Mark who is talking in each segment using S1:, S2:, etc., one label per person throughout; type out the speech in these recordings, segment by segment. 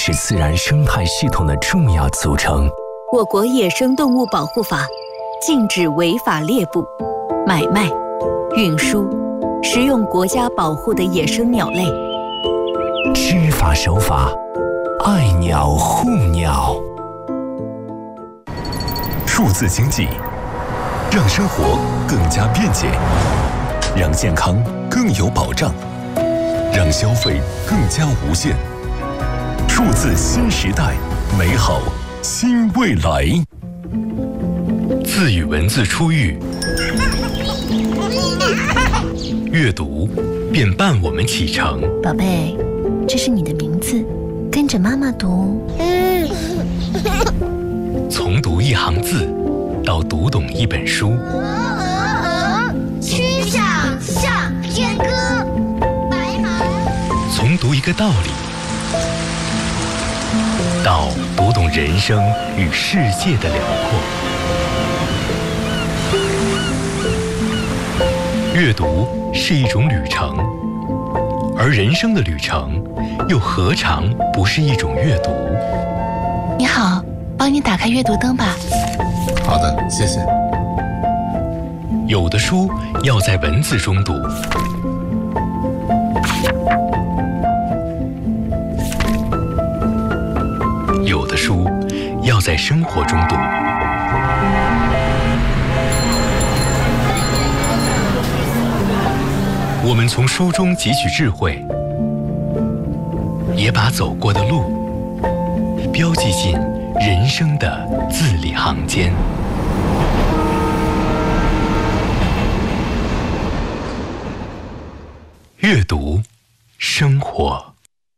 S1: 是自然生态系统的重要组成。
S2: 我国野生动物保护法禁止违法猎捕、买卖、运输、食用国家保护的野生鸟类。
S1: 知法守法，爱鸟护鸟。数字经济让生活更加便捷，让健康更有保障，让消费更加无限。数字新时代，美好新未来。字与文字初遇，阅读便伴我们启程。
S2: 宝贝，这是你的名字，跟着妈妈读。
S1: 从读一行字到读懂一本书，
S3: 曲项向天歌，白马。
S1: 从读一个道理到读懂人生与世界的辽阔。阅读是一种旅程，而人生的旅程又何尝不是一种阅读？
S2: 你好，帮你打开阅读灯吧。
S4: 好的，谢谢。
S1: 有的书要在文字中读，有的书要在生活中读。我们从书中汲取智慧，也把走过的路标记进人生的字里行间。阅读，生活。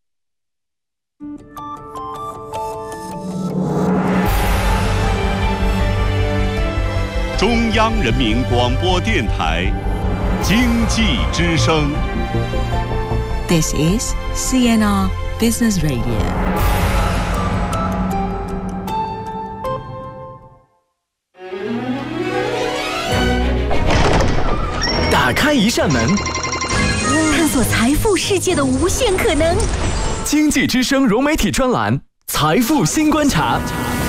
S5: 中央人民广播电台经济之声。
S6: This is CNR Business Radio.
S7: 打开一扇门，
S2: 探索财富世界的无限可能。
S7: 经济之声融媒体专栏《财富新观察》，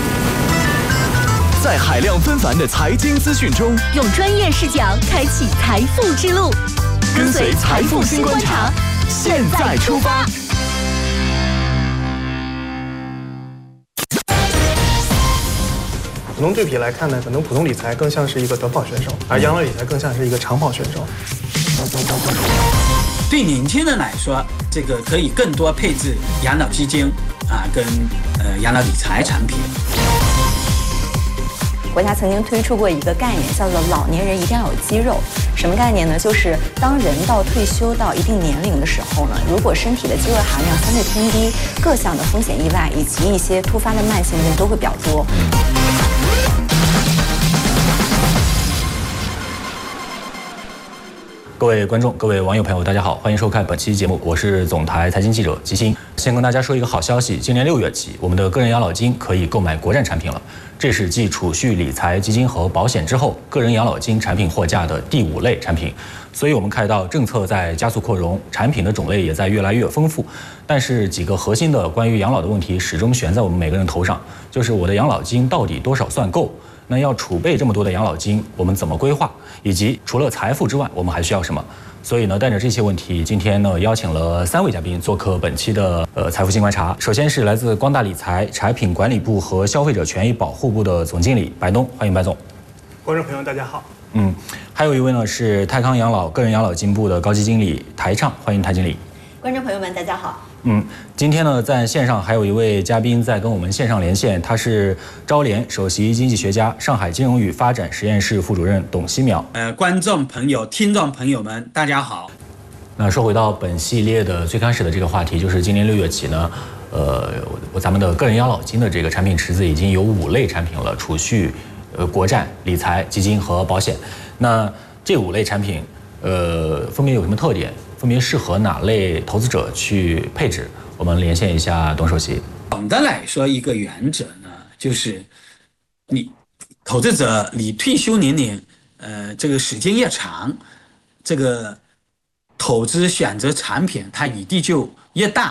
S7: 在海量纷繁的财经资讯中，
S2: 用专业视角开启财富之路。
S7: 跟随财富新观察，现在出发。
S8: 普通对比来看呢，可能普通理财更像是一个短跑选手，而养老理财更像是一个长跑选手。
S9: 对年轻人来说，这个可以更多配置养老基金跟养老理财产品。
S10: 国家曾经推出过一个概念，叫做老年人一定要有肌肉。什么概念呢？就是当人到退休到一定年龄的时候呢，如果身体的肌肉含量相对偏低，各项的风险意外以及一些突发的慢性病都会比较多。
S11: 各位观众、各位网友朋友，大家好，欢迎收看本期节目，我是总台财经记者吉星。先跟大家说一个好消息，今年6月起，我们的个人养老金可以购买国债产品了。这是继储蓄、理财、基金和保险之后，个人养老金产品货架的第5类产品。所以我们看到政策在加速扩容，产品的种类也在越来越丰富。但是几个核心的关于养老的问题始终悬在我们每个人头上，就是我的养老金到底多少算够？那要储备这么多的养老金，我们怎么规划？以及除了财富之外，我们还需要什么？所以呢，带着这些问题，今天呢邀请了3位嘉宾做客本期的财富新观察。首先是来自光大理财产品管理部和消费者权益保护部的总经理白东，欢迎白总。
S8: 观众朋友大家好。
S11: 还有一位呢是泰康养老个人养老金部的高级经理台畅，欢迎台经理。
S10: 观众朋友们大家好。
S11: 今天呢，在线上还有一位嘉宾在跟我们线上连线，他是招联首席经济学家、上海金融与发展实验室副主任董希淼。
S9: 观众朋友、听众朋友们，大家好。
S11: 那说回到本系列的最开始的这个话题，就是今年6月起呢，咱们的个人养老金的这个产品池子已经有5类产品了，储蓄、国债、理财、基金和保险。那这5类产品，分别有什么特点？分别适合哪类投资者去配置？我们连线一下董首席。
S9: 总的来说，一个原则呢，就是你投资者离退休年龄，这个时间越长，这个投资选择产品它余地就越大。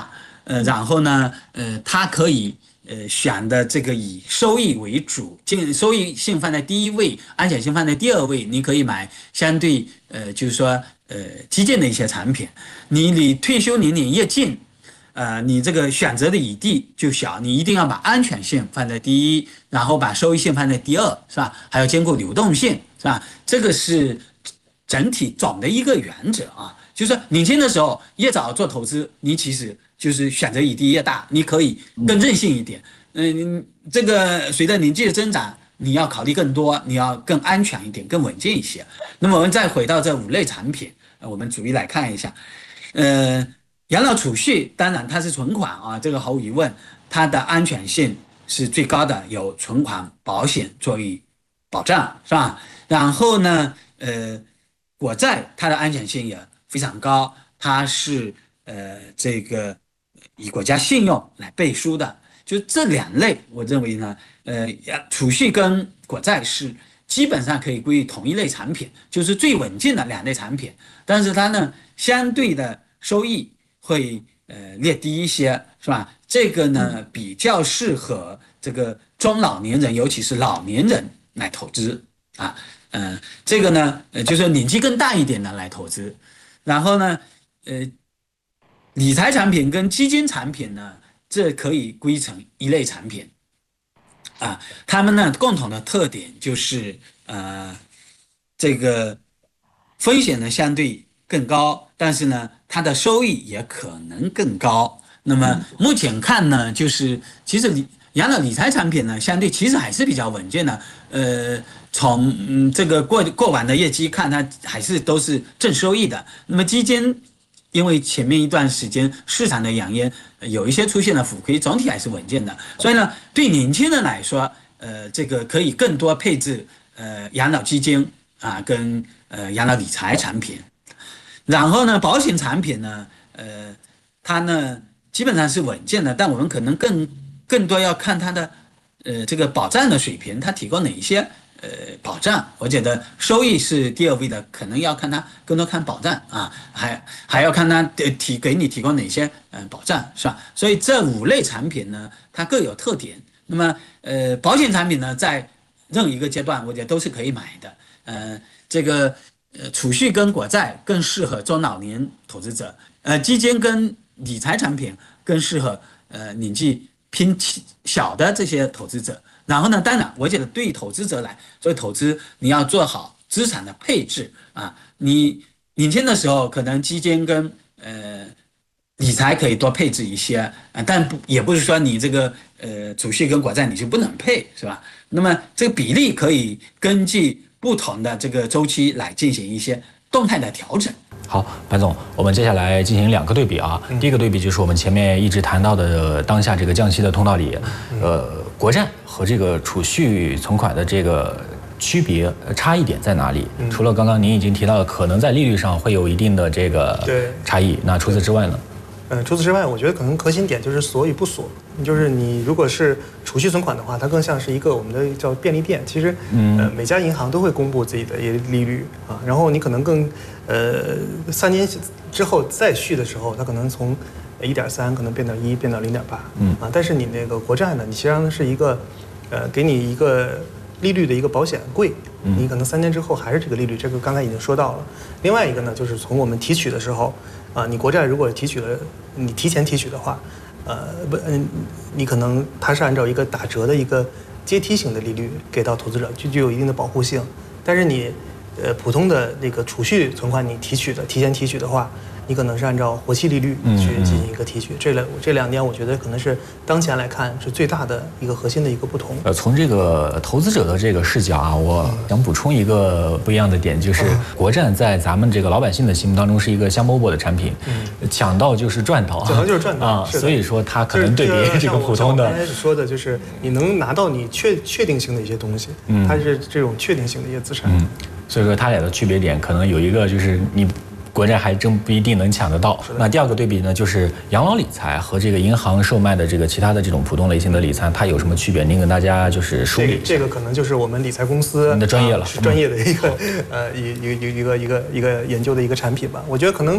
S9: 然后呢，它可以选的这个以收益为主，收益性放在第一位，安全性放在第二位。你可以买相对就是说激进的一些产品。你离退休年龄越近，你这个选择的余地就小，你一定要把安全性放在第一，然后把收益性放在第二，是吧？还要兼顾流动性，是吧？这个是整体总的一个原则啊。就是说年轻的时候越早做投资，你其实就是选择余地越大，你可以更任性一点。这个随着年纪的增长，你要考虑更多，你要更安全一点，更稳健一些。那么我们再回到这5类产品，我们逐一来看一下。养老储蓄当然它是存款啊，这个毫无疑问，它的安全性是最高的，有存款保险作为保障，是吧？然后呢，国债它的安全性也非常高，它是这个以国家信用来背书的。就这2类，我认为呢，储蓄跟国债是基本上可以归于同一类产品，就是最稳健的2类产品。但是它呢，相对的收益会略低一些，是吧？这个呢比较适合这个中老年人，尤其是老年人来投资啊。这个呢，就是年纪更大一点的来投资。然后呢，理财产品跟基金产品呢，这可以归成一类产品啊。它们呢共同的特点就是这个风险呢相对更高，但是呢它的收益也可能更高。那么目前看呢，就是其实养老理财产品呢相对其实还是比较稳健的。从这个过往的业绩看，它还是都是正收益的。那么基金因为前面一段时间市场的原因，有一些出现了浮亏，总体还是稳健的。所以呢，对年轻人来说，这个可以更多配置养老基金啊，跟养老理财产品。然后呢，保险产品呢，它呢基本上是稳健的，但我们可能更多要看它的这个保障的水平，它提供哪一些保障。我觉得收益是第2位的，可能要看它更多看保障啊，还要看它给你提供哪些保障，是吧？所以这5类产品呢，它各有特点。那么保险产品呢，在任何一个阶段，我觉得都是可以买的。这个储蓄跟国债更适合中老年投资者，基金跟理财产品更适合年纪偏小的这些投资者。然后呢，当然我觉得对于投资者来做投资，你要做好资产的配置啊。你年轻的时候可能基金跟理财可以多配置一些，但也不是说你这个储蓄跟国债你就不能配，是吧？那么这个比例可以根据不同的这个周期来进行一些动态的调整。
S11: 好，白总，我们接下来进行2个对比啊。第一个对比就是我们前面一直谈到的当下这个降息的通道里，国债和这个储蓄存款的这个区别差异点在哪里？除了刚刚您已经提到的，可能在利率上会有一定的这个差异，那除此之外呢？
S8: 除此之外，我觉得可能核心点就是锁与不锁。就是你如果是储蓄存款的话，它更像是一个我们的叫便利店。其实，每家银行都会公布自己的利率啊，然后你可能3年之后再续的时候，它可能从1.3可能变到1，变到0.8，啊，但是你那个国债呢，你实际上是一个给你一个利率的一个保险柜，你可能3年之后还是这个利率，这个刚才已经说到了。另外一个呢，就是从我们提取的时候。你国债如果你提前提取的话，你可能它是按照一个打折的一个阶梯型的利率给到投资者，具有一定的保护性。但是你普通的那个储蓄存款你提前提取的话，你可能是按照活期利率去进行一个提取。这2点我觉得可能是当前来看是最大的一个核心的一个不同。
S11: 从这个投资者的这个视角啊，我想补充一个不一样的点，就是国债在咱们这个老百姓的心目当中是一个香饽饽的产品，抢到就是赚头啊，
S8: 抢到就是赚头啊，
S11: 所以说它可能对比这个普通的。
S8: 刚开始说的就是你能拿到你确定性的一些东西，它是这种确定性的一些资产。
S11: 所以说它俩的区别点可能有一个就是你。国债还真不一定能抢得到。那第2个对比呢，就是养老理财和这个银行售卖的这个其他的这种普通类型的理财，它有什么区别？您跟大家就是梳理一下。
S8: 这个可能就是我们理财公司
S11: 您的专业了，
S8: 是专业的一个一个研究的一个产品吧。我觉得可能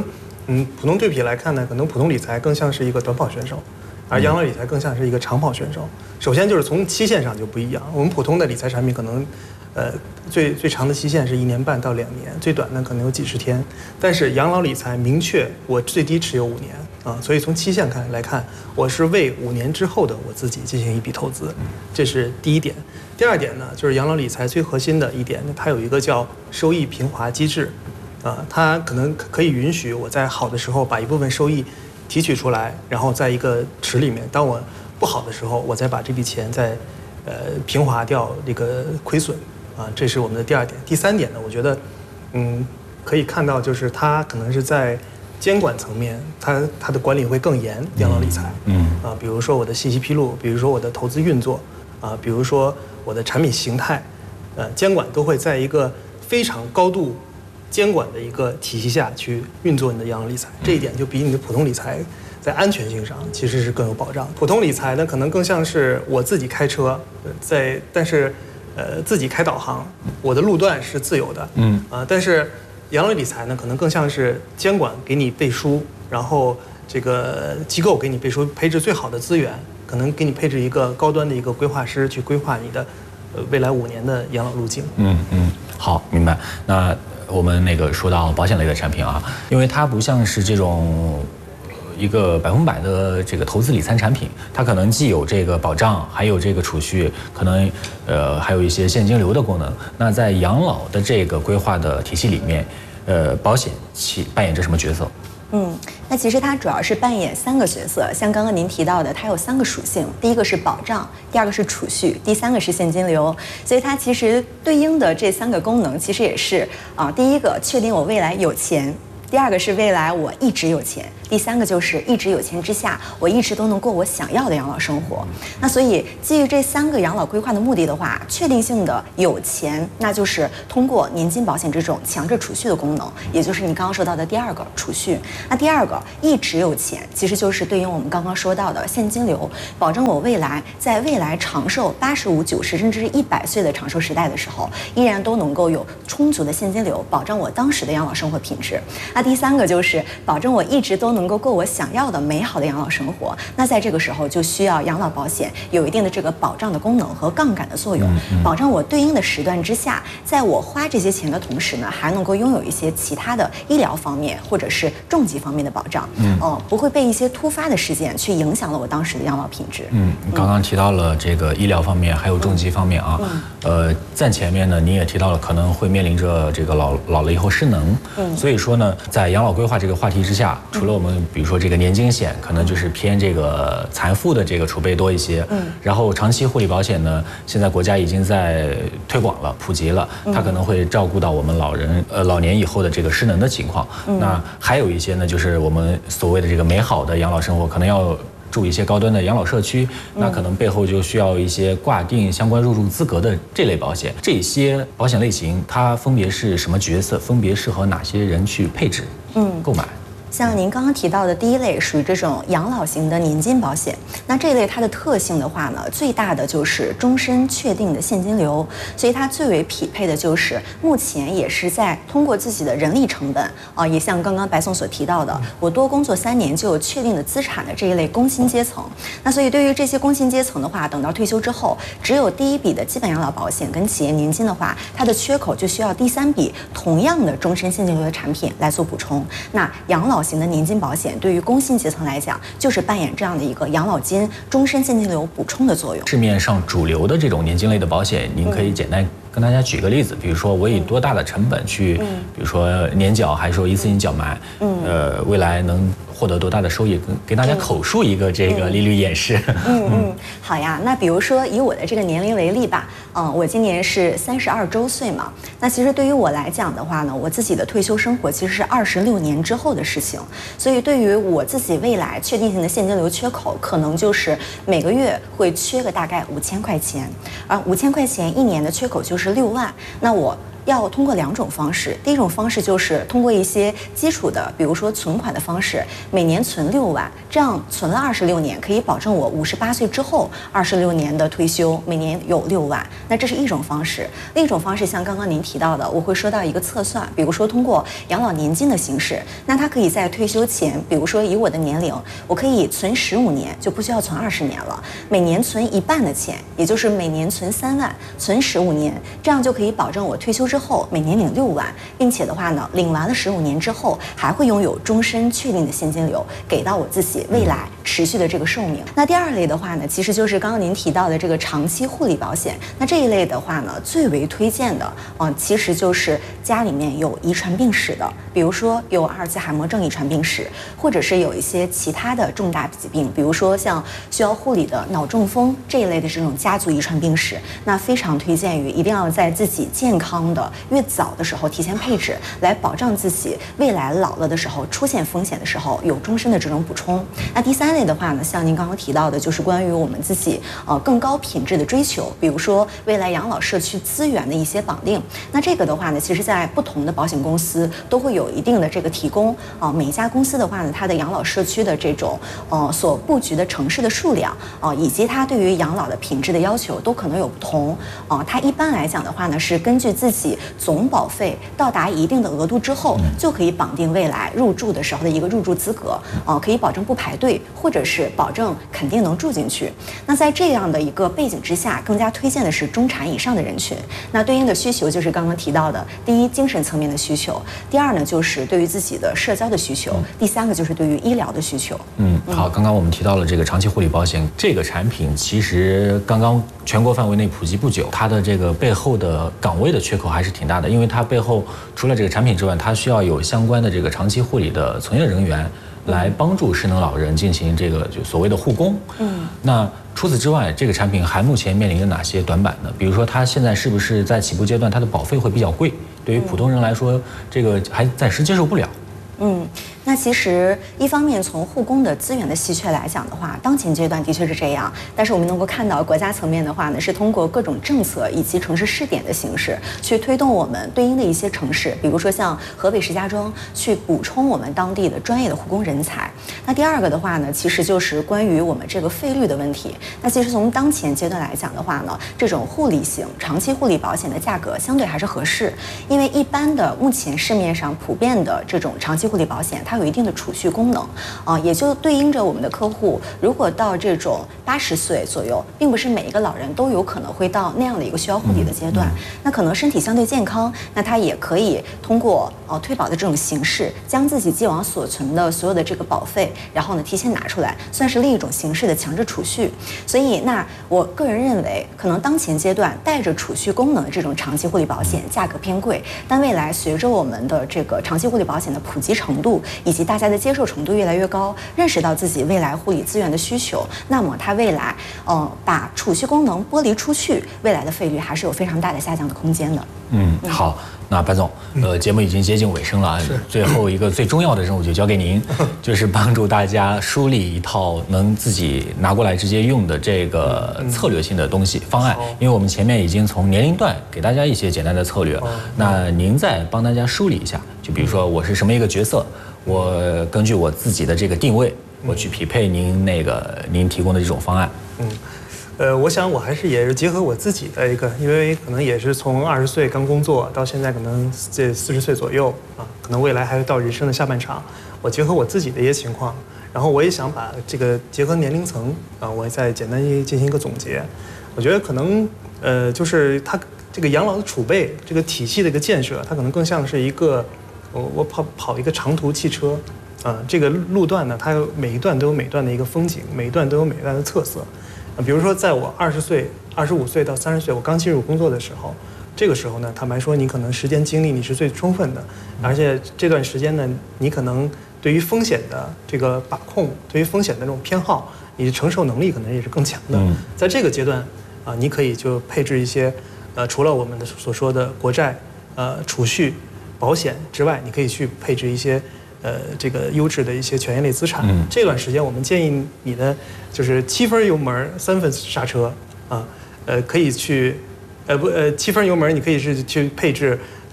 S8: 普通对比来看呢，可能普通理财更像是一个短跑选手，而养老理财更像是一个长跑选手。首先就是从期限上就不一样，我们普通的理财产品可能，最长的期限是1年半到2年，最短的可能有几十天。但是养老理财明确我最低持有5年啊，所以从期限来看，我是为5年之后的我自己进行一笔投资，这是第一点。第二点呢，就是养老理财最核心的一点，它有一个叫收益平滑机制，它可能可以允许我在好的时候把一部分收益提取出来，然后在一个池里面，当我不好的时候，我再把这笔钱再平滑掉这个亏损啊，这是我们的第二点。第三点呢，我觉得可以看到就是它可能是在监管层面，它的管理会更严，养老理财，比如说我的信息披露，比如说我的投资运作啊，比如说我的产品形态，监管都会在一个非常高度监管的一个体系下去运作你的养老理财，这一点就比你的普通理财在安全性上其实是更有保障。普通理财呢，可能更像是我自己开车，但是自己开导航，我的路段是自由的，但是养老理财呢，可能更像是监管给你背书，然后这个机构给你背书，配置最好的资源，可能给你配置一个高端的一个规划师去规划你的未来5年的养老路径。
S11: 好，明白。那我们说到保险类的产品啊，因为它不像是这种一个100%的这个投资理财产品，它可能既有这个保障，还有这个储蓄，可能还有一些现金流的功能。那在养老的这个规划的体系里面，保险扮演着什么角色？
S10: 那其实它主要是扮演3个角色，像刚刚您提到的，它有3个属性，第一个是保障，第二个是储蓄，第3个是现金流。所以它其实对应的这3个功能，其实也是第一个确定我未来有钱，第二个是未来我一直有钱，第3个就是一直有钱之下，我一直都能过我想要的养老生活。那所以基于这3个养老规划的目的的话，确定性的有钱，那就是通过年金保险这种强制储蓄的功能，也就是你刚刚说到的第2个储蓄。那第2个一直有钱，其实就是对应我们刚刚说到的现金流，保证我在未来长寿85、90甚至是100岁的长寿时代的时候，依然都能够有充足的现金流，保障我当时的养老生活品质。那第3个就是保证我一直都能够过我想要的美好的养老生活。那在这个时候就需要养老保险有一定的这个保障的功能和杠杆的作用，保障我对应的时段之下，在我花这些钱的同时呢，还能够拥有一些其他的医疗方面或者是重疾方面的保障，不会被一些突发的事件去影响了我当时的养老品质。
S11: 刚刚提到了这个医疗方面，还有重疾方面啊，在前面呢，您也提到了可能会面临着这个老了以后失能，所以说呢，在养老规划这个话题之下，除了我们比如说这个年金险，可能就是偏这个财富的这个储备多一些，然后长期护理保险呢，现在国家已经在推广了、普及了，它可能会照顾到我们老年以后的这个失能的情况。那还有一些呢，就是我们所谓的这个美好的养老生活，可能要住一些高端的养老社区，那可能背后就需要一些挂定相关入住资格的这类保险。这些保险类型它分别是什么角色？分别适合哪些人去配置、购买？
S10: 像您刚刚提到的第一类属于这种养老型的年金保险，那这一类它的特性的话呢，最大的就是终身确定的现金流，所以它最为匹配的就是目前也是在通过自己的人力成本也像刚刚白总所提到的，我多工作3年就有确定的资产的这一类工薪阶层。那所以对于这些工薪阶层的话，等到退休之后，只有第一笔的基本养老保险跟企业年金的话，它的缺口就需要第3笔同样的终身现金流的产品来做补充。那养老型的年金保险对于工薪阶层来讲，就是扮演这样的一个养老金终身现金流补充的作用。
S11: 市面上主流的这种年金类的保险，您可以简单跟大家举个例子，比如说我以多大的成本去，比如说年缴还是说一次性缴买，未来能获得多大的收益，给大家口述一个这个利率演示。
S10: 好呀，那比如说以我的这个年龄为例吧，我今年是32周岁嘛，那其实对于我来讲的话呢，我自己的退休生活其实是26年之后的事情，所以对于我自己未来确定性的现金流缺口，可能就是每个月会缺个大概5000块钱，而5000块钱1年的缺口就是6万，那我要通过2种方式。第一种方式就是通过一些基础的，比如说存款的方式，每年存6万，这样存了26年，可以保证我58岁之后26年的退休，每年有6万。那这是一种方式。另一种方式，像刚刚您提到的，我会收到一个测算，比如说通过养老年金的形式，那它可以在退休前，比如说以我的年龄，我可以存15年，就不需要存20年了，每年存1半的钱，也就是每年存3万，存15年，这样就可以保证我退休之后每年领6万，并且的话呢，领完了15年之后，还会拥有终身确定的现金流，给到我自己未来持续的这个寿命。那第2类的话呢，其实就是刚刚您提到的这个长期护理保险。那这一类的话呢，最为推荐的其实就是家里面有遗传病史的，比如说有阿尔兹海默症遗传病史，或者是有一些其他的重大疾病，比如说像需要护理的脑中风这一类的这种家族遗传病史，那非常推荐于一定要在自己健康的越早的时候提前配置，来保障自己未来老了的时候出现风险的时候有终身的这种补充。那第3类的话呢，像您刚刚提到的，就是关于我们自己更高品质的追求，比如说未来养老社区资源的一些绑定。那这个的话呢，其实在不同的保险公司都会有一定的这个提供每一家公司的话呢，它的养老社区的这种所布局的城市的数量以及它对于养老的品质的要求都可能有不同它一般来讲的话呢，是根据自己总保费到达一定的额度之后，就可以绑定未来入住的时候的一个入住资格可以保证不排队，或者是保证肯定能住进去。那在这样的一个背景之下，更加推荐的是中产以上的人群。那对应的需求就是刚刚提到的，第一，精神层面的需求；第2呢，就是对于自己的社交的需求；第3个就是对于医疗的需求。
S11: 好，刚刚我们提到了这个长期护理保险这个产品，其实刚刚全国范围内普及不久，它的这个背后的岗位的缺口还是挺大的，因为它背后除了这个产品之外，它需要有相关的这个长期护理的从业人员来帮助失能老人进行这个就所谓的护工。那除此之外，这个产品还目前面临着哪些短板呢？比如说，它现在是不是在起步阶段，它的保费会比较贵？对于普通人来说，这个还暂时接受不了。
S10: 那其实一方面从护工的资源的稀缺来讲的话，当前阶段的确是这样，但是我们能够看到国家层面的话呢，是通过各种政策以及城市试点的形式去推动我们对应的一些城市，比如说像河北石家庄，去补充我们当地的专业的护工人才。那第2个的话呢，其实就是关于我们这个费率的问题。那其实从当前阶段来讲的话呢，这种护理型长期护理保险的价格相对还是合适，因为一般的目前市面上普遍的这种长期护理保险，它有一定的储蓄功能也就对应着我们的客户，如果到这种80岁左右，并不是每一个老人都有可能会到那样的一个需要护理的阶段，那可能身体相对健康，那他也可以通过退保的这种形式，将自己既往所存的所有的这个保费，然后呢提前拿出来，算是另一种形式的强制储蓄。所以那我个人认为，可能当前阶段带着储蓄功能的这种长期护理保险价格偏贵，但未来随着我们的这个长期护理保险的普及程度以及大家的接受程度越来越高，认识到自己未来护理资源的需求，那么它未来把储蓄功能剥离出去，未来的费率还是有非常大的下降的空间的。
S11: 好，那白总，节目已经接近尾声了，最后一个最重要的任务就交给您，就是帮助大家梳理一套能自己拿过来直接用的这个策略性的东西方案。因为我们前面已经从年龄段给大家一些简单的策略，那您再帮大家梳理一下，就比如说我是什么一个角色，我根据我自己的这个定位，我去匹配您提供的这种方案。
S8: 我想我还是也是结合我自己的一个，因为可能也是从20岁刚工作到现在可能这40岁左右可能未来还会到人生的下半场，我结合我自己的一些情况，然后我也想把这个结合年龄层我再简单进行一个总结。我觉得可能就是它这个养老的储备这个体系的一个建设，它可能更像是一个我跑一个长途汽车这个路段呢，它每一段都有每段的一个风景，每一段都有每一段的特色。比如说，在我20岁、25岁到30岁，我刚进入工作的时候，这个时候呢，坦白说，你可能时间精力你是最充分的，而且这段时间呢，你可能对于风险的这个把控，对于风险的这种偏好，你的承受能力可能也是更强的。在这个阶段你可以就配置一些除了我们的所说的国债、储蓄、保险之外，你可以去配置一些这个优质的一些权益类资产。这段时间我们建议你的就是7分油门3分刹车可以去7分油门你可以是去配置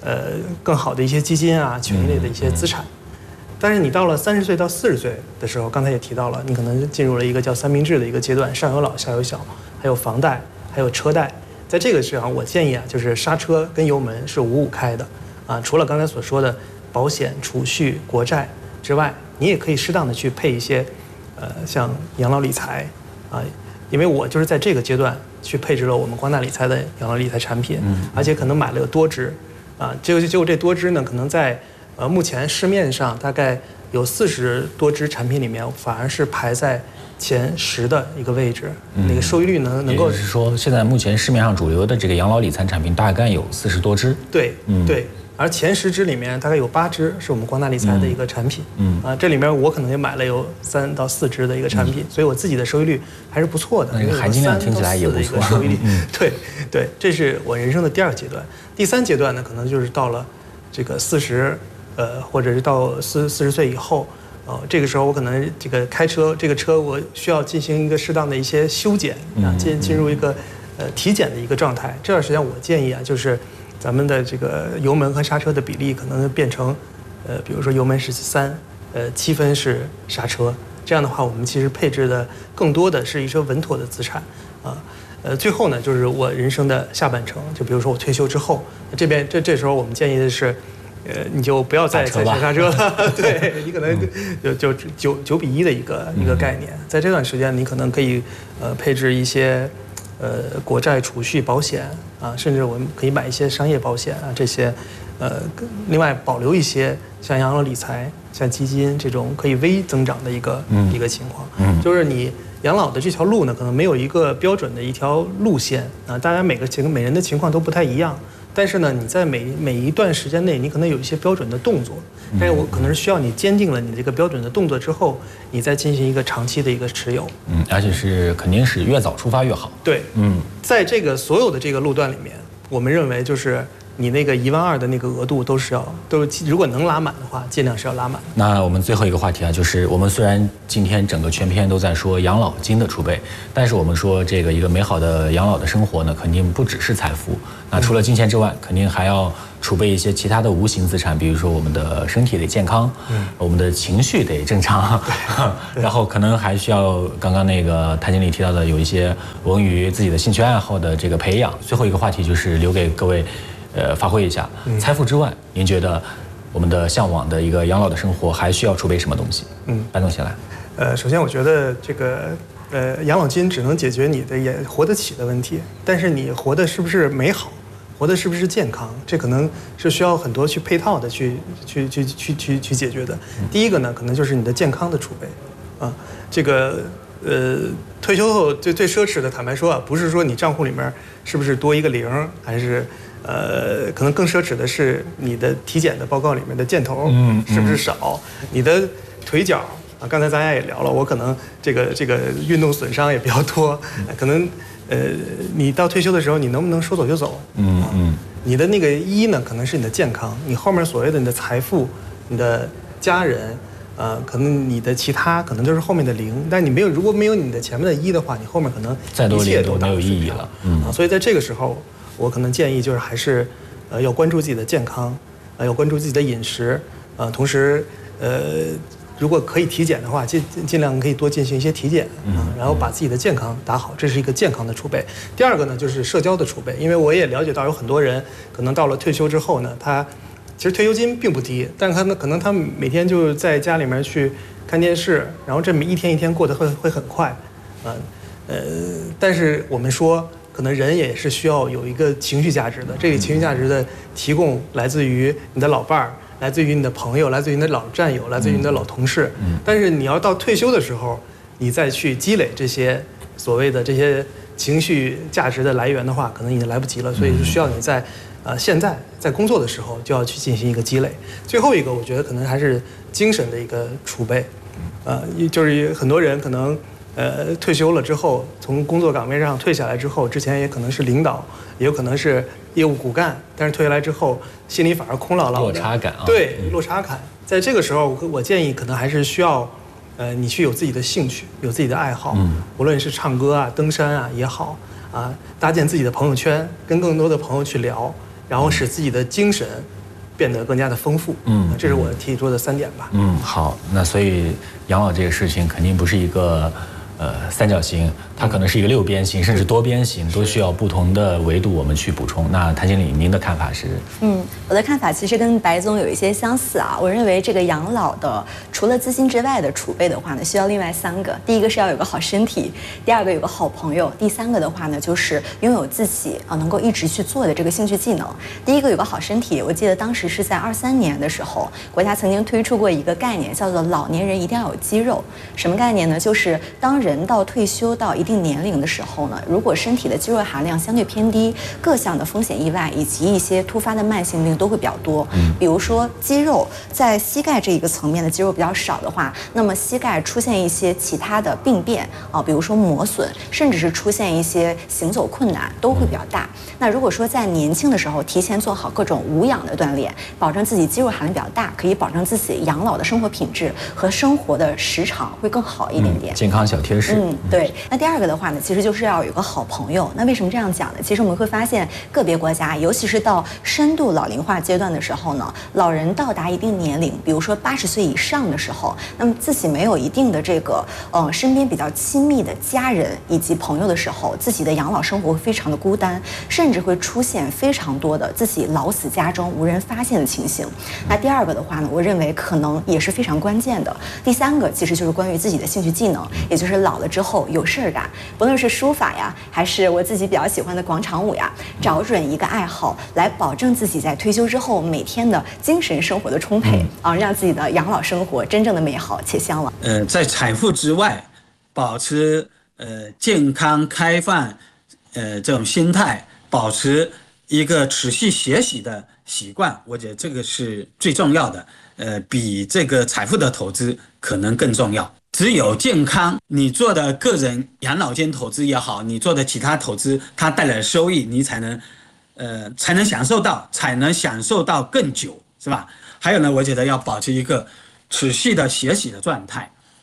S8: 更好的一些基金啊、权益类的一些资产。但是你到了30岁到40岁的时候，刚才也提到了，你可能进入了一个叫三明治的一个阶段，上有老下有小，还有房贷，还有车贷。在这个时候，我建议啊，就是刹车跟油门是5-5开的啊。除了刚才所说的保险、储蓄、国债之外，你也可以适当的去配一些，像养老理财啊，因为我就是在这个阶段去配置了我们光大理财的养老理财产品，而且可能买了有多支啊。结果这多支呢，可能在目前市面上大概有40多支产品里面，反而是排在前10的一个位置，那个收益率能够。
S11: 也就是说，现在目前市面上主流的这个养老理财产品大概有40多支。
S8: 对，对。而前10支里面大概有8支是我们光大理财的一个产品，这里面我可能也买了有3到4支的一个产品，所以我自己的收益率还是不错的，
S11: 那个含金量听起来也不错。
S8: 收益率，对，这是我人生的第2个阶段。第3阶段呢，可能就是到了这个40，或者是到40岁以后，这个时候我可能这个开车，这个车我需要进行一个适当的一些修剪啊，进入一个体检的一个状态。这段时间我建议啊，就是咱们的这个油门和刹车的比例可能变成，比如说油门是3，7分是刹车。这样的话，我们其实配置的更多的是一些稳妥的资产啊。最后呢，就是我人生的下半程，就比如说我退休之后，这时候我们建议的是，你就不要再踩刹车了，对你可能就9:1的一个概念。在这段时间，你可能可以配置一些国债、储蓄、保险啊，甚至我们可以买一些商业保险啊这些，另外保留一些像养老理财、像基金这种可以微增长的一个情况。就是你养老的这条路呢，可能没有一个标准的一条路线啊，大家每人的情况都不太一样。但是呢，你在每一段时间内，你可能有一些标准的动作，但是我可能是需要你坚定了你这个标准的动作之后，你再进行一个长期的一个持有。
S11: 而且是肯定是越早出发越好。
S8: 对，在这个所有的这个路段里面，我们认为就是你那个12000的那个额度都是如果能拉满的话，尽量是要拉满的。
S11: 那我们最后一个话题啊，就是我们虽然今天整个全篇都在说养老金的储备，但是我们说这个一个美好的养老的生活呢，肯定不只是财富。那除了金钱之外，肯定还要储备一些其他的无形资产，比如说我们的身体得健康，我们的情绪得正常，然后可能还需要刚刚那个谭经理提到的有一些文娱自己的兴趣爱好的这个培养。最后一个话题就是留给各位发挥一下，财富之外，您觉得我们的向往的一个养老的生活还需要储备什么东西？班总先来。
S8: 首先我觉得这个养老金只能解决你的也活得起的问题，但是你活的是不是美好，活的是不是健康，这可能是需要很多去配套的去解决的。第一个呢，可能就是你的健康的储备啊，这个退休后最奢侈的，坦白说啊，不是说你账户里面是不是多一个0，还是可能更奢侈的是你的体检的报告里面的箭头是不是少，你的腿脚啊，刚才大家也聊了，我可能这个运动损伤也比较多，可能你到退休的时候，你能不能说走就走？你的那个1呢，可能是你的健康，你后面所谓的你的财富、你的家人。可能你的其他可能就是后面的0，但你如果没有你的前面的1的话，你后面可能
S11: 再多0都没有意义了。
S8: 所以在这个时候，我可能建议就是还是要关注自己的健康，要关注自己的饮食，同时如果可以体检的话，尽量可以多进行一些体检然后把自己的健康打好，这是一个健康的储备。第二个呢，就是社交的储备，因为我也了解到有很多人可能到了退休之后呢，他其实退休金并不低，但是可能他每天就在家里面去看电视，然后这么一天一天过得会很快，但是我们说，可能人也是需要有一个情绪价值的，这个情绪价值的提供来自于你的老伴儿，来自于你的朋友，来自于你的老战友，来自于你的老同事。但是你要到退休的时候，你再去积累这些所谓的这些情绪价值的来源的话，可能已经来不及了，所以是需要你在现在在工作的时候就要去进行一个积累。最后一个，我觉得可能还是精神的一个储备，就是很多人可能退休了之后，从工作岗位上退下来之后，之前也可能是领导，也有可能是业务骨干，但是退下来之后，心里反而空落落的，
S11: 落差感啊，
S8: 对，落差感。在这个时候，我建议可能还是需要，你去有自己的兴趣，有自己的爱好，无论是唱歌啊、登山啊也好啊，搭建自己的朋友圈，跟更多的朋友去聊。 然后使自己的精神变得更加的丰富。这是我提出的3点吧。
S11: 好，那所以养老这个事情肯定不是一个三角形，它可能是一个6边形，甚至多边形，都需要不同的维度我们去补充。那谭经理，您的看法是？
S10: 我的看法其实跟白总有一些相似啊。我认为这个养老的除了资金之外的储备的话呢，需要另外3个。第一个是要有个好身体，第2个有个好朋友，第3个的话呢，就是拥有自己能够一直去做的这个兴趣技能。第一个有个好身体，我记得当时是在23年的时候，国家曾经推出过一个概念，叫做老年人一定要有肌肉。什么概念呢？就是当人到退休到一定年龄的时候呢，如果身体的肌肉含量相对偏低，各项的风险意外以及一些突发的慢性病都会比较多。比如说肌肉在膝盖这一个层面的肌肉比较少的话，那么膝盖出现一些其他的病变比如说磨损，甚至是出现一些行走困难都会比较大。那如果说在年轻的时候提前做好各种无氧的锻炼，保证自己肌肉含量比较大，可以保证自己养老的生活品质和生活的时长会更好一点点。
S11: 健康小贴士。
S10: 对。那第2个的话呢，其实就是要有个好朋友。那为什么这样讲呢？其实我们会发现个别国家，尤其是到深度老龄化阶段的时候呢，老人到达一定年龄，比如说80岁以上的时候，那么自己没有一定的这个身边比较亲密的家人以及朋友的时候，自己的养老生活会非常的孤单，甚至会出现非常多的自己老死家中无人发现的情形。那第2个的话呢，我认为可能也是非常关键的。第3个其实就是关于自己的兴趣技能，也就是老了之后有事儿干，不论是书法呀，还是我自己比较喜欢的广场舞呀，找准一个爱好来保证自己在退休之后每天的精神生活的充沛让自己的养老生活真正的美好且向往。
S9: 在财富之外，保持健康开放这种心态，保持一个持续学习的习惯，我觉得这个是最重要的。比这个财富的投资可能更重要。只有健康，你做的个人养老金投资也好，你做的其他投资，它带来的收益，你才能享受到更久，是吧？还有呢，我觉得要保持一个持续的学习的状态。